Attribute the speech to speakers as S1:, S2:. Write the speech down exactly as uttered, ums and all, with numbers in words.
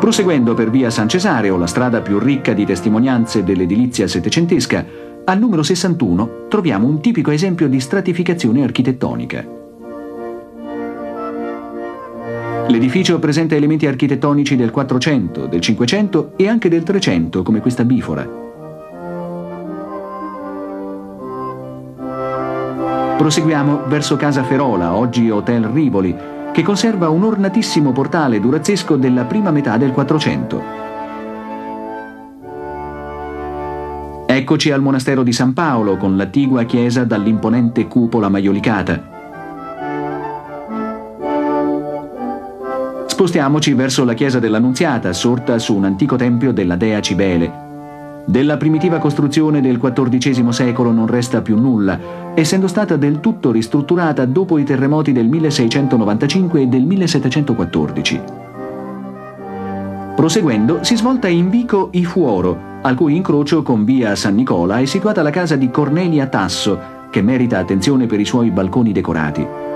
S1: Proseguendo per via San Cesareo, la strada più ricca di testimonianze dell'edilizia settecentesca, al numero sessantuno troviamo un tipico esempio di stratificazione architettonica. L'edificio presenta elementi architettonici del quattrocento, del cinquecento e anche del trecento, come questa bifora. Proseguiamo verso Casa Ferola, oggi Hotel Rivoli, che conserva un ornatissimo portale durazzesco della prima metà del quattrocento. Eccoci al monastero di San Paolo, con l'attigua chiesa dall'imponente cupola maiolicata. Spostiamoci verso la chiesa dell'Annunziata, sorta su un antico tempio della dea Cibele. Della primitiva costruzione del quattordicesimo secolo non resta più nulla, essendo stata del tutto ristrutturata dopo i terremoti del milleseicentonovantacinque e del millesettecentoquattordici. Proseguendo si svolta in vico I Fuoro, al cui incrocio con via San Nicola è situata la casa di Cornelia Tasso, che merita attenzione per i suoi balconi decorati.